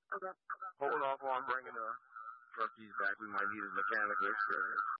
Hold off while I'm bringing the truckies back. We might need a mechanic experience.